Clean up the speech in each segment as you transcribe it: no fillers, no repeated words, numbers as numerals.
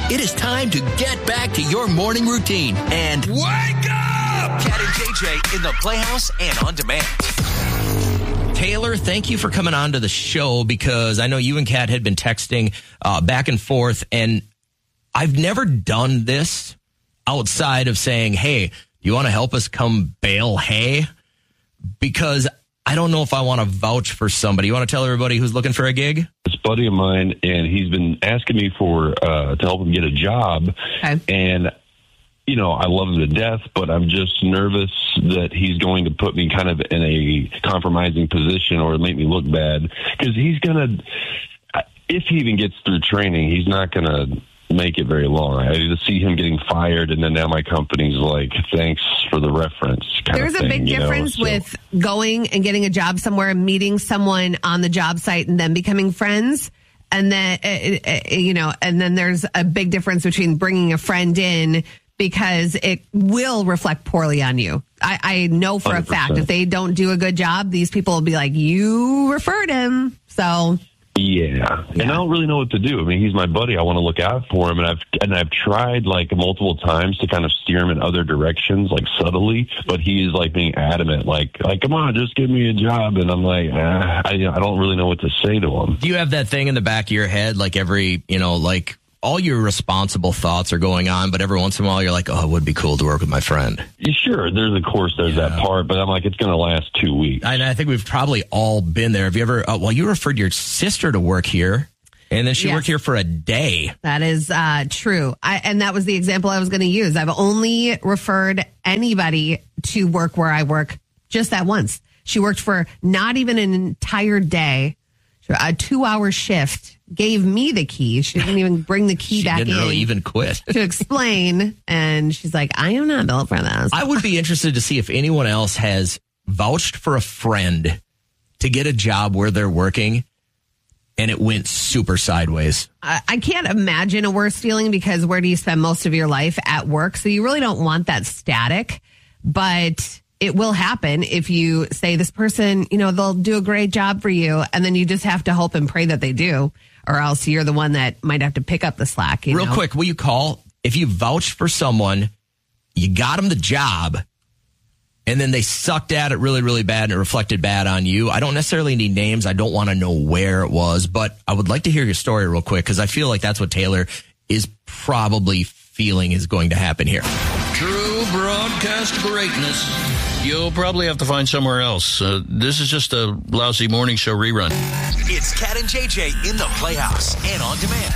It is time to get back to your morning routine and wake up! Cat and JJ in the Playhouse and on demand. Taylor, thank you for coming on to the show because I know you and Kat had been texting back and forth, and I've never done this outside of saying, hey, do you want to help us come bale hay? Because I don't know if I want to vouch for somebody. You want to tell everybody who's looking for a gig? This buddy of mine, and he's been asking me for to help him get a job. Okay. And, you know, I love him to death, but I'm just nervous that he's going to put me kind of in a compromising position or make me look bad. Because he's going to, if he even gets through training, he's not going to make it very long. I just see him getting fired, and then now my company's like, thanks for the reference. There's a big difference with going and getting a job somewhere and meeting someone on the job site and then becoming friends. And then, and then there's a big difference between bringing a friend in because it will reflect poorly on you. I know for 100%. A fact, if they don't do a good job, these people will be like, you referred him. So... Yeah, and I don't really know what to do. I mean, he's my buddy. I want to look out for him, and I've tried like multiple times to kind of steer him in other directions, like subtly. But he is like being adamant, like come on, just give me a job. And I'm like, I don't really know what to say to him. Do you have that thing in the back of your head, like like all your responsible thoughts are going on, but every once in a while you're like, oh, it would be cool to work with my friend? Sure, there's that part, but I'm like, it's going to last 2 weeks. I think we've probably all been there. Have you ever, you referred your sister to work here, and then she worked here for a day. That is true. And that was the example I was going to use. I've only referred anybody to work where I work just that once. She worked for not even an entire day, a 2-hour shift. Gave me the key. She didn't even bring the key back in. She didn't really even quit. To explain. And she's like, I am not built for this. I would be interested to see if anyone else has vouched for a friend to get a job where they're working and it went super sideways. I can't imagine a worse feeling because where do you spend most of your life? At work. So you really don't want that static. But it will happen if you say this person, they'll do a great job for you. And then you just have to hope and pray that they do. Or else you're the one that might have to pick up the slack. Real quick, will you call? If you vouched for someone, you got them the job, and then they sucked at it really, really bad, and it reflected bad on you. I don't necessarily need names. I don't want to know where it was, but I would like to hear your story real quick, because I feel like that's what Taylor is probably feeling is going to happen here. True broadcast greatness. You'll probably have to find somewhere else. This is just a lousy morning show rerun. It's Cat and JJ in the Playhouse and on demand.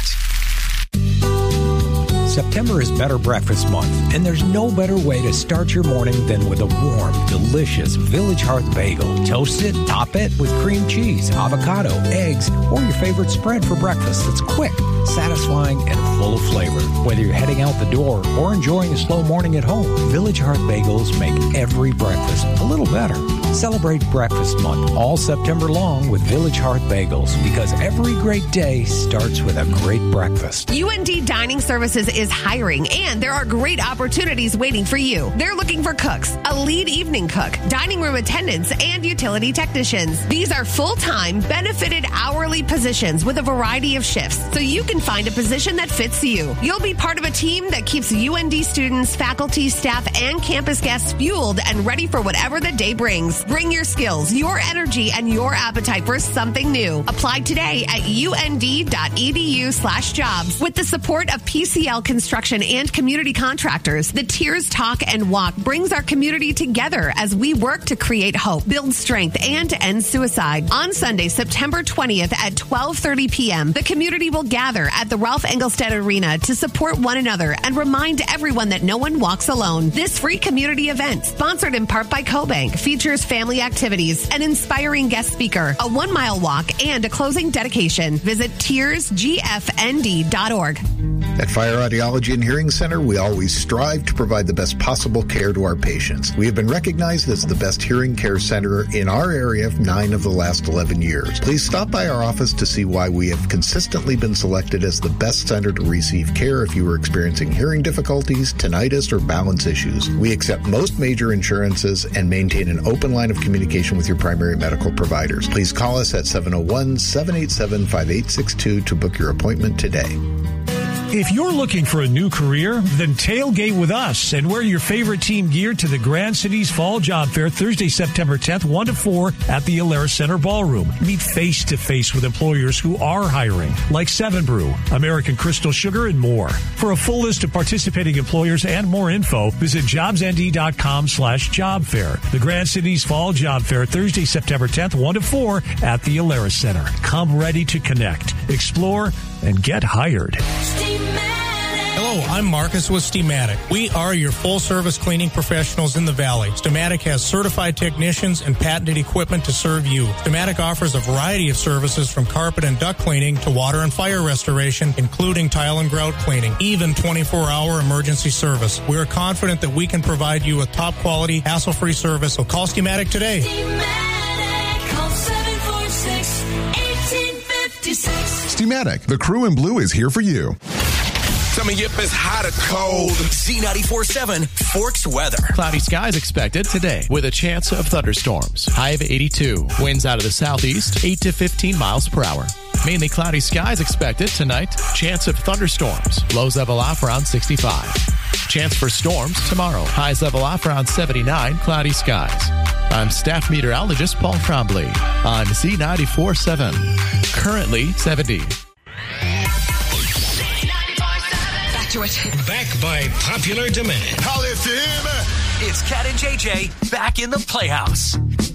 September is Better Breakfast Month, and there's no better way to start your morning than with a warm, delicious Village Hearth bagel. Toast it, top it with cream cheese, avocado, eggs, or your favorite spread for breakfast that's quick, satisfying, and full of flavor. Whether you're heading out the door or enjoying a slow morning at home, Village Hearth bagels make every breakfast a little better. Celebrate Breakfast Month all September long with Village Hearth bagels, because every great day starts with a great breakfast. UND Dining Services is hiring, and there are great opportunities waiting for you. They're looking for cooks, a lead evening cook, dining room attendants, and utility technicians. These are full-time, benefited hourly positions with a variety of shifts, so you can find a position that fits you. You'll be part of a team that keeps UND students, faculty, staff, and campus guests fueled and ready for whatever the day brings. Bring your skills, your energy, and your appetite for something new. Apply today at und.edu/jobs with the support of PCL Construction and community contractors. The Tears Talk and Walk brings our community together as we work to create hope, build strength, and end suicide. On Sunday, September 20th at 12:30 p.m., the community will gather at the Ralph Engelstad Arena to support one another and remind everyone that no one walks alone. This free community event, sponsored in part by CoBank, features family activities, an inspiring guest speaker, a 1-mile walk, and a closing dedication. Visit tearsgfnd.org. At Fire Audiology and Hearing Center, we always strive to provide the best possible care to our patients. We have been recognized as the best hearing care center in our area 9 of the last 11 years. Please stop by our office to see why we have consistently been selected as the best center to receive care if you are experiencing hearing difficulties, tinnitus, or balance issues. We accept most major insurances and maintain an open line of communication with your primary medical providers. Please call us at 701-787-5862 to book your appointment today. If you're looking for a new career, then tailgate with us and wear your favorite team gear to the Grand Cities Fall Job Fair Thursday, September 10th, 1 to 4 at the Alaris Center Ballroom. Meet face-to-face with employers who are hiring, like 7 Brew, American Crystal Sugar, and more. For a full list of participating employers and more info, visit jobsnd.com/jobfair. The Grand Cities Fall Job Fair Thursday, September 10th, 1 to 4 at the Alaris Center. Come ready to connect, explore, and get hired. Hello, I'm Marcus with Steamatic. We are your full-service cleaning professionals in the Valley. Steamatic has certified technicians and patented equipment to serve you. Steamatic offers a variety of services from carpet and duct cleaning to water and fire restoration, including tile and grout cleaning, even 24-hour emergency service. We are confident that we can provide you with top-quality, hassle-free service, so call Steamatic today. Steamatic, call 746-1856. Steamatic, the crew in blue is here for you. Coming up is hot or cold. Z94.7 Forks weather. Cloudy skies expected today with a chance of thunderstorms. High of 82. Winds out of the southeast, 8 to 15 miles per hour. Mainly cloudy skies expected tonight. Chance of thunderstorms. Lows level off around 65. Chance for storms tomorrow. Highs level off around 79. Cloudy skies. I'm staff meteorologist Paul Trombley on Z94.7. Currently 70. Back by popular demand. It's Cat and JJ back in the Playhouse.